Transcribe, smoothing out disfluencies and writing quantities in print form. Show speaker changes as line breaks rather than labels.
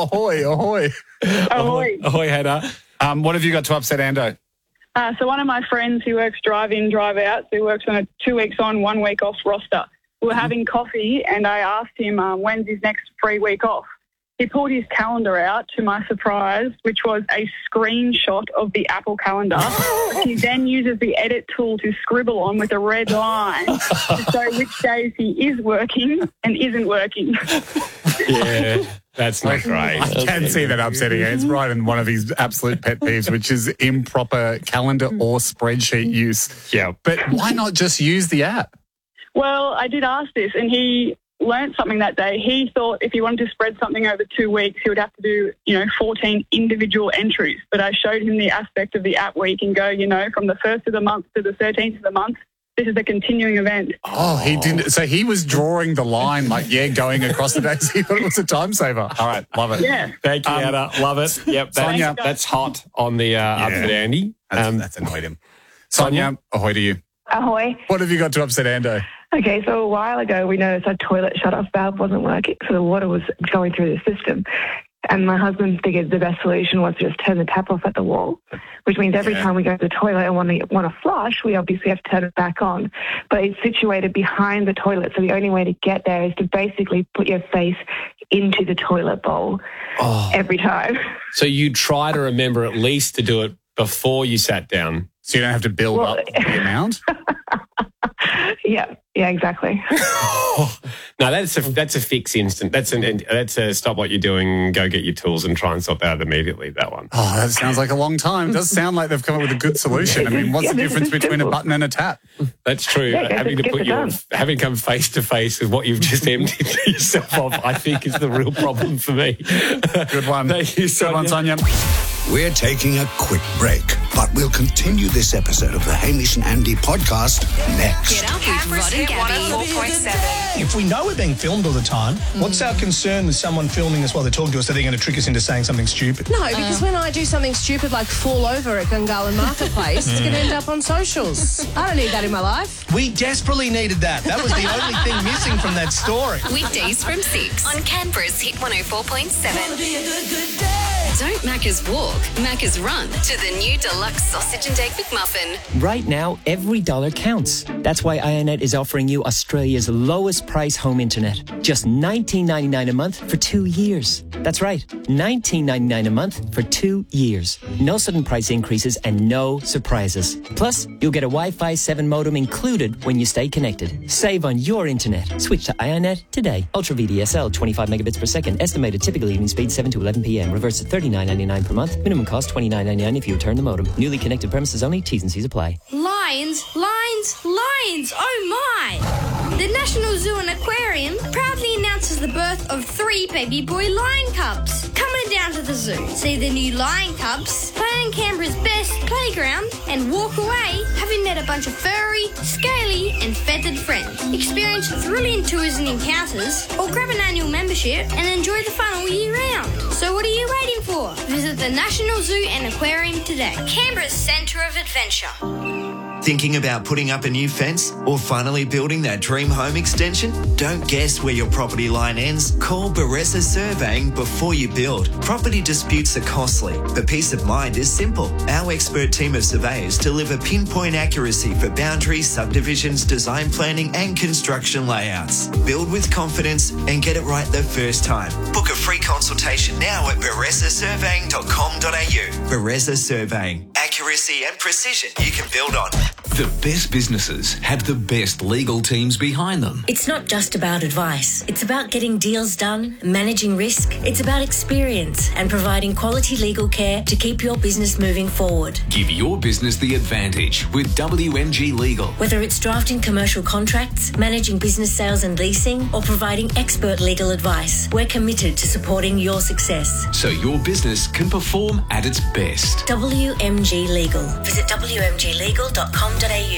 Ahoy, ahoy.
Ahoy.
Ahoy, Hannah.
What have you got to upset Ando?
So one of my friends who works drive-in, drive-out, so he works on a 2 weeks on, 1 week off roster. We were having coffee and I asked him when's his next free week off. He pulled his calendar out, to my surprise, which was a screenshot of the Apple calendar. He then uses the edit tool to scribble on with a red line to show which days he is working and isn't working.
Yeah, that's not great.
I can see that upsetting. It's right in one of his absolute pet peeves, which is improper calendar or spreadsheet use.
Yeah.
But why not just use the app?
Well, I did ask this and he learnt something that day. He thought if he wanted to spread something over 2 weeks, he would have to do, 14 individual entries. But I showed him the aspect of the app where you can go, from the 1st of the month to the 13th of the month. This is a continuing event.
Oh, he didn't. So he was drawing the line going across the days. He thought it was a time saver. All right, love it.
Yeah.
Thank you, Anna. Love it. Yep,
Sonia.
that's hot on the upset Andy.
That's annoyed him. Sonia, ahoy to you.
Ahoy.
What have you got to upset Ando?
Okay, so a while ago we noticed our toilet shut-off valve wasn't working, so the water was going through the system. And my husband figured the best solution was to just turn the tap off at the wall, which means every time we go to the toilet and want to flush, we obviously have to turn it back on. But it's situated behind the toilet, so the only way to get there is to basically put your face into the toilet bowl every time.
So you try to remember at least to do it before you sat down.
So you don't have to build up the amount?
Yeah, exactly.
No, that's a fix instant. That's a stop what you're doing, go get your tools and try and sort that out immediately, that one.
Oh, that sounds like a long time. It does sound like they've come up with a good solution. I mean, what's the difference between a button and a tap?
That's true.
Yeah,
having to come face to face with what you've just emptied yourself of, I think, is the real problem for me.
Good one.
Thank you, Sonia.
Good one, Sonia.
We're taking a quick break, but we'll continue this episode of the Hamish and Andy podcast next.
Get up with Rod and Gabby. 104.7.
If we know we're being filmed all the time, what's our concern with someone filming us while they're talking to us that they're going to trick us into saying something stupid?
No, because when I do something stupid like fall over at Gungahlin Marketplace, it's going to end up on socials. I don't need that in my life.
We desperately needed that. That was the only thing missing from that story.
Weekdays from 6 on Canberra's Hit 104.7. Don't Macca's walk, Macca's run to the new deluxe sausage and egg McMuffin.
Right now, every dollar counts. That's why IONET is offering you Australia's lowest price home internet. Just $19.99 a month for 2 years. That's right, $19.99 a month for 2 years. No sudden price increases and no surprises. Plus, you'll get a Wi-Fi 7 modem included when you stay connected. Save on your internet. Switch to IONET today. Ultra VDSL, 25 megabits per second. Estimated typical evening speed 7 to 11 p.m. Reverse at $39.99 per month. Minimum cost $29.99 if you return the modem. Newly connected premises only. T's and C's apply.
Lions! Oh my! The National Zoo and Aquarium proudly announces the birth of 3 baby boy lion cubs. Coming down to the zoo, see the new lion cubs, play on Canberra's best playground, and walk away having met a bunch of furry, scaly, and feathered friends. Experience thrilling tours and encounters, or grab an annual membership and enjoy the fun all year round. So what are you waiting for? Visit the National Zoo and Aquarium today. Canberra's centre of adventure.
Thinking about putting up a new fence or finally building that dream home extension? Don't guess where your property line ends. Call Baressa Surveying before you build. Property disputes are costly, but peace of mind is simple. Our expert team of surveyors deliver pinpoint accuracy for boundaries, subdivisions, design planning and construction layouts. Build with confidence and get it right the first time. Book a free consultation now at baressasurveying.com.au. Baressa Surveying. Accuracy and precision you can build on.
The best businesses have the best legal teams behind them.
It's not just about advice. It's about getting deals done, managing risk. It's about experience and providing quality legal care to keep your business moving forward.
Give your business the advantage with WMG Legal.
Whether it's drafting commercial contracts, managing business sales and leasing, or providing expert legal advice, we're committed to supporting your success.
So your business can perform at its best.
WMG Legal. Visit wmglegal.com.au.